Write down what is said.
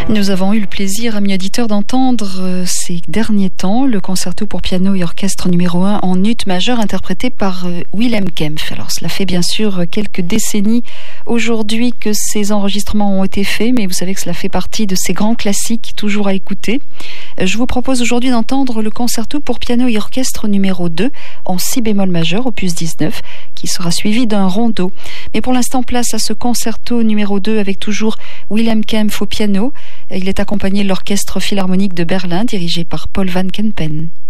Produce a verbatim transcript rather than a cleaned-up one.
Nous avons eu le plaisir, amis auditeurs, d'entendre euh, ces derniers temps le concerto pour piano et orchestre numéro un en ut majeur interprété par euh, Wilhelm Kempff. Alors cela fait bien sûr quelques décennies aujourd'hui que ces enregistrements ont été faits, mais vous savez que cela fait partie de ces grands classiques toujours à écouter. Euh, je vous propose aujourd'hui d'entendre le concerto pour piano et orchestre numéro deux en si bémol majeur, opus dix-neuf, qui sera suivi d'un rondo. Mais pour l'instant, place à ce concerto numéro deux avec toujours Wilhelm Kempff au piano. Il est accompagné de l'Orchestre Philharmonique de Berlin, dirigé par Paul van Kempen.